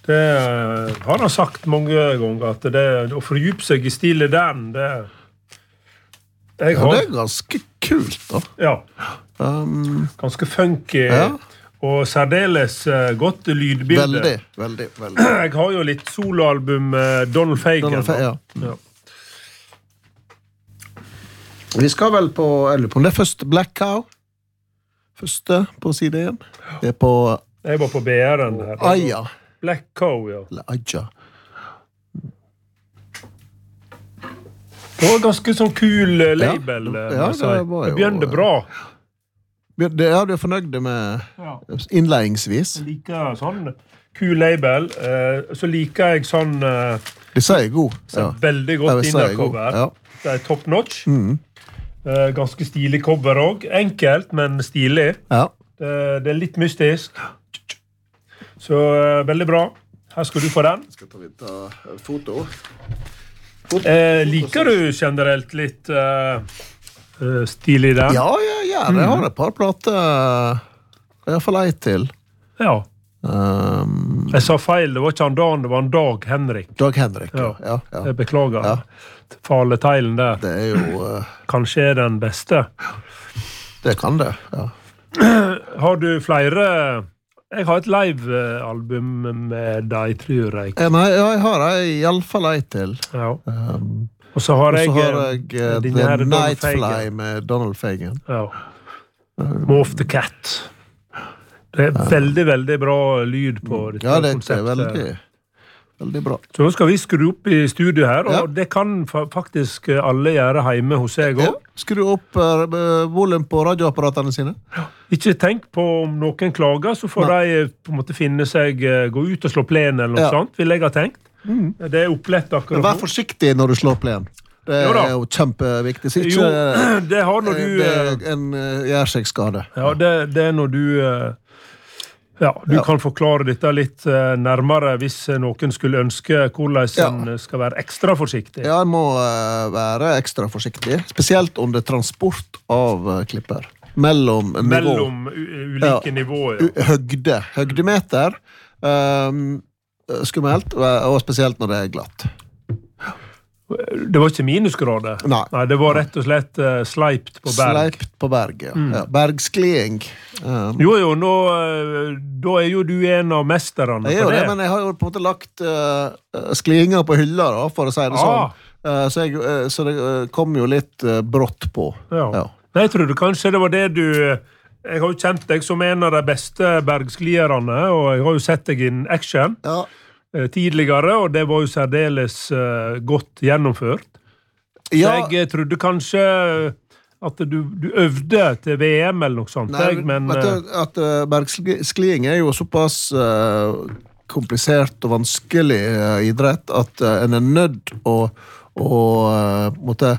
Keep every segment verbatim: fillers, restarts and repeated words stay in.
Det uh, har han sagt mange ganger, at det, å fordype seg i Steely Dan, det, jeg har, ja, det er ganske kult, da. Ja. Um, ganske funky, ja. Og særdeles uh, godt lydbilde. Veldig, veldig, veldig. Jeg har jo litt soloalbum med Donald Fagen. Donald Fagen, ja. ja. Vi skal vel på, eller på det første Black Cow. Første på side én. Det er på... Jeg var på B R-en her. Aja. Black Cow, ja. Aja. Det var ganske sånn kul label. Ja, ja det var jo... Det begynte bra. Det er du fornøyd med ja. innleiingsvis. Jeg liker sånn kul label. Så liker jeg sånn... Det sier jeg god. Ja. Veldig godt innercover. Ja. Det er top notch. Mm. Ganske stilig cover også. Enkelt, men stilig. Ja. Det, det er litt mystisk. Så veldig bra. Her skal du få den. Jeg skal ta litt uh, foto. foto. Eh, liker du generelt litt uh, stilig den? Ja, ja, ja. Jeg har et par plater. I hvert fall ei til. Ja. Um, jeg sa feil, det var ikke han Dan, det var han Dag Henrik. Dag Henrik, ja. ja, ja. Jeg beklager. Ja. Faleteilen der. Det er jo... Uh, Kanskje er den beste. Det kan det, ja. Har du flere... Jeg har et live-album med deg, tror jeg. Eh, nei, ja, jeg har i alle fall ei til. Ja. Um, og så har jeg, har jeg uh, The Nightfly med Donald Fagen. Ja. Morph the Cat. Det er veldig, veldig bra lyd på dette ja, det konseptet. Ja, det er veldig, veldig bra. Så nå skal vi skru opp i studio her, og ja. det kan faktisk alle gjøre hjemme hos seg også. Ja. Skru opp uh, volum på radioapparatene sine. Ja. Ikke tenk på om noen klager, så får Nei. de på en måte finne seg, gå ut og slå plen eller noe ja. sånt, vil jeg ha tenkt. Mm. Det er opplett akkurat. Vær forsiktig når du slår plen. Det er jo, jo kjempeviktig. Så ikke, jo, det har når du... Det en uh, gjør seg skade. Ja, det, det er når du... Uh, Ja, du ja. kan forklare dette litt uh, nærmere hvis noen skulle ønske hvordan ja. en skal være ekstra forsiktig. Ja, en må uh, være ekstra forsiktig, spesielt under transport av uh, klipper. Mellom, Mellom nivå. ulike ja. nivåer. Ja. Høgde. Høgdemeter. Um, skummelt, og spesielt når det er glatt. Det var ikke minusgrader. Nei. Nei, det var rett og slett uh, sleipt på berg. Sleipt på berg, ja. Mm. ja. Bergskliing. Um, jo, jo, nå, uh, da er jo du en av mesterne. Jeg er jo det, men jeg har jo på en måte lagt uh, skliinger på hylla, da, for å si det ah. sånn. Uh, så, jeg, uh, så det uh, kom jo litt uh, brått på. Ja. Ja. Nei, jeg trodde kanskje det var det du... Jeg har jo kjent deg som en av de beste bergsklierne, og jeg har jo sett deg in action. Ja. tidligere, og det var jo særdeles uh, godt gjennomført. Ja. Så jeg trodde kanskje at du, du øvde til V M eller noe sånt. Nei, jeg, men, vet du, at uh, bergskliing er jo såpass uh, komplisert og vanskelig uh, idrett at uh, en er nødt å, å uh, måtte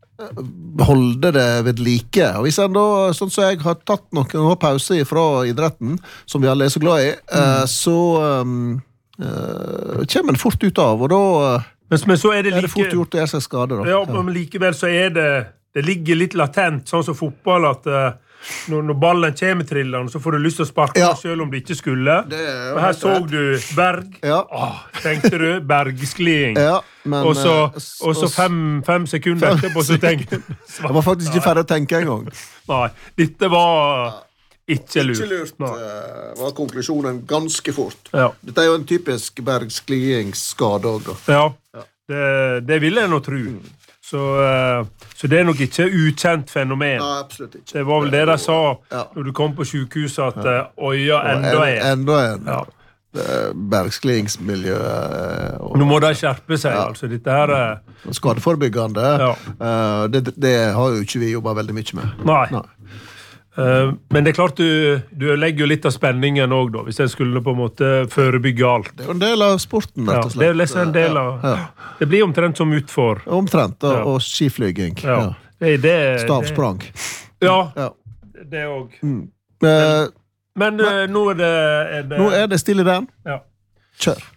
holde det ved like. Og hvis en da, sånn som jeg har tatt noen pause fra idretten, som vi alle er så glad i, mm. uh, så... Um, Uh, kommer det fort ut av, og da uh, men, men så er det, like, er det fort gjort å gjøre seg skade. Da. Ja, men likevel så er det det ligger litt latent, sånn som fotball, at uh, når, når ballen kommer trillende, så får du lyst til å sparke ja. selv om det ikke skulle. Det og her så rett. Du berg. Ja. Åh, tenkte du, bergskliing. Ja, men, og så, og så fem, fem sekunder fem etterpå, så tenkte jeg... Jeg var faktisk ikke ferdig å tenke en gang. Nei, dette var... Ja. Ikke lurt. Ikke lurt uh, var konklusjonen ganske fort. Ja. Dette er jo en typisk bergskliingsskade også. Ja, ja. Det, det vil jeg nå tro. Mm. Så, uh, så det er nok ikke ukjent fenomen. Nei, absolutt ikke. Det var vel det de sa ja. når du kom på sykehuset, at ja. uh, øya enda en. Enda en, ja. Bergskliingsmiljøet. Og... Nå må de skjerpe seg, ja. altså. Dette her er... Skadeforebyggende. Ja. Uh, det, det har jo ikke vi jobbet veldig mye med. Nei. Nei. Uh, men det er klart du, du legger jo litt av spenningen også da, hvis jeg skulle på en måte forebygge alt. Det er jo en del av sporten, rett og slett. Ja, det er en del av... Ja, ja. Det blir omtrent som utfor. Omtrent, og, ja. og skiflyging. Ja. Ja. Det, det, Stavsprang. Det, ja, ja, det også. Mm. Men, men uh, nå er det, er det... Nå er det stille den. Ja. Kjør.